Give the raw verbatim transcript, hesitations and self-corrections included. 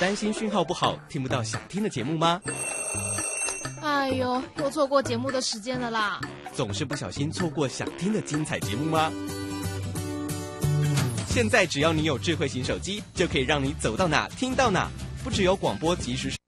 担心讯号不好，听不到想听的节目吗？ 哎呦，又错过节目的时间了啦！ 总是不小心错过想听的精彩节目吗？现在只要你有智慧型手机，就可以让你走到哪听到哪，不只有广播即时